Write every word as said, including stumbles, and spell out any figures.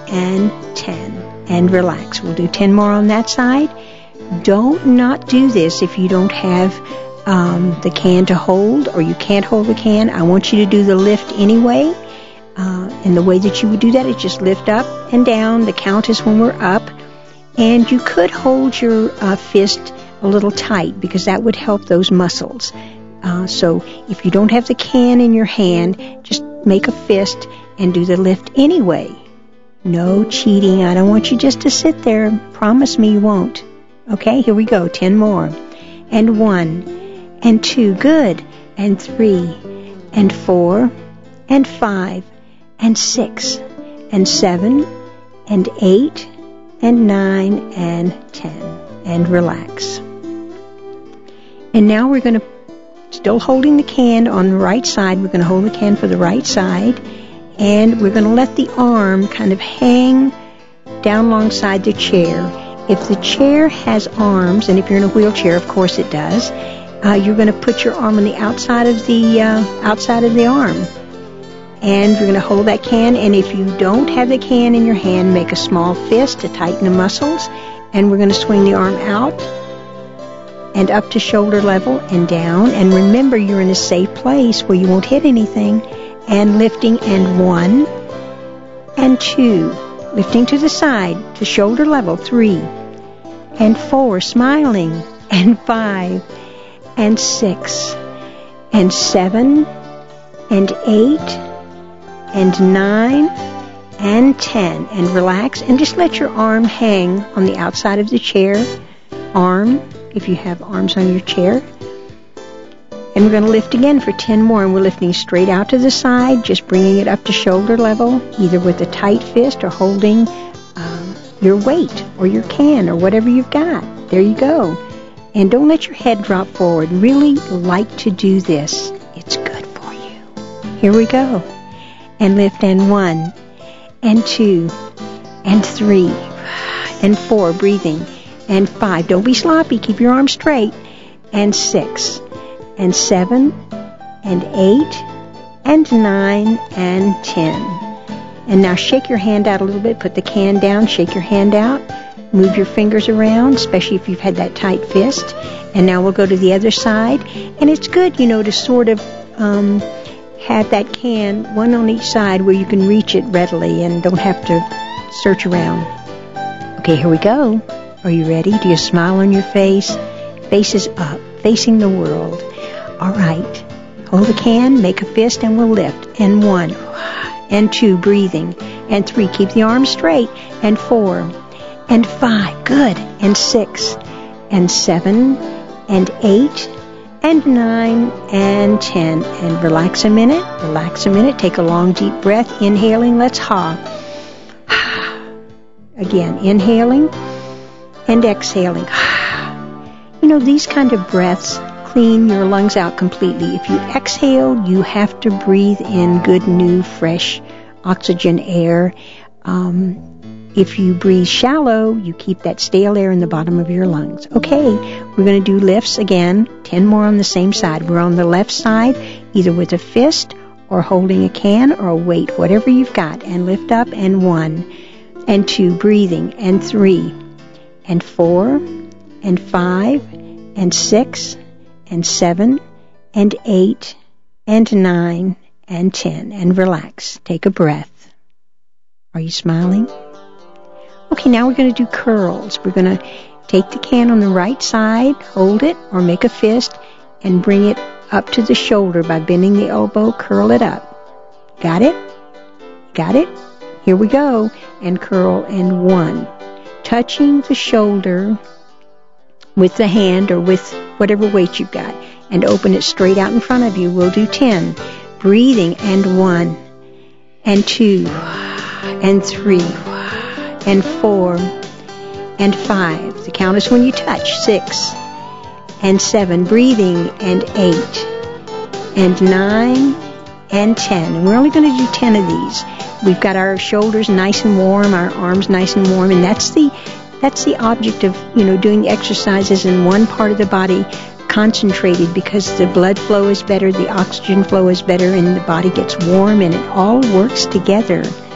and ten. And relax. We'll do ten more on that side. Don't not do this if you don't have um, the can to hold, or you can't hold the can. I want you to do the lift anyway. Uh, and the way that you would do that is just lift up and down. The count is when we're up. And you could hold your uh, fist a little tight because that would help those muscles. Uh, so if you don't have the can in your hand, just make a fist and do the lift anyway. No cheating. I don't want you just to sit there. Promise me you won't. Okay, here we go. Ten more. And one. And two. Good. And three. And four. And five. And six. And seven. And eight. And nine. And ten. And relax. And now we're going to, still holding the can on the right side, we're going to hold the can for the right side. And we're going to let the arm kind of hang down alongside the chair. If the chair has arms, and if you're in a wheelchair, of course it does, uh, you're going to put your arm on the outside of the uh, outside of the arm. And you're going to hold that can. And if you don't have the can in your hand, make a small fist to tighten the muscles. And we're going to swing the arm out and up to shoulder level and down. And remember, you're in a safe place where you won't hit anything. And lifting, and one, and two, lifting to the side, to shoulder level, three, and four, smiling, and five, and six, and seven, and eight, and nine, and ten, and relax, and just let your arm hang on the outside of the chair, arm, if you have arms on your chair. And we're going to lift again for ten more, and we're lifting straight out to the side, just bringing it up to shoulder level, either with a tight fist or holding um, your weight or your can or whatever you've got. There you go. And don't let your head drop forward. Really like to do this. It's good for you. Here we go. And lift, and one, and two, and three, and four, breathing, and five. Don't be sloppy. Keep your arms straight. And six. And seven, and eight, and nine, and ten. And now shake your hand out a little bit. Put the can down. Shake your hand out. Move your fingers around, especially if you've had that tight fist. And now we'll go to the other side. And it's good, you know, to sort of um, have that can, one on each side, where you can reach it readily and don't have to search around. Okay, here we go. Are you ready? Do you smile on your face? Face is up, facing the world. All right. Hold the can, make a fist, and we'll lift. And one, and two, breathing. And three, keep the arms straight. And four, and five, good. And six, and seven, and eight, and nine, and ten. And relax a minute, relax a minute. Take a long, deep breath. Inhaling, let's ha. Again, inhaling and exhaling. You know, these kind of breaths clean your lungs out completely. If you exhale, you have to breathe in good, new, fresh oxygen air. Um, if you breathe shallow, you keep that stale air in the bottom of your lungs. Okay, we're going to do lifts again, ten more on the same side. We're on the left side, either with a fist or holding a can or a weight, whatever you've got. And lift up, and one, and two, breathing, and three, and four, and five, and six, and seven, and eight, and nine, and ten. And relax. Take a breath. Are you smiling? Okay, now we're going to do curls. We're going to take the can on the right side, hold it, or make a fist, and bring it up to the shoulder by bending the elbow. Curl it up. Got it? Got it? Here we go. And curl, and one. Touching the shoulder with the hand or with whatever weight you've got, and open it straight out in front of you. We'll do ten. Breathing, and one, and two, and three, and four, and five. The count is when you touch. Six, and seven. Breathing, and eight, and nine, and ten. And we're only going to do ten of these. We've got our shoulders nice and warm, our arms nice and warm, and that's the That's the object of, you know, doing exercises in one part of the body concentrated, because the blood flow is better, the oxygen flow is better, and the body gets warm, and it all works together.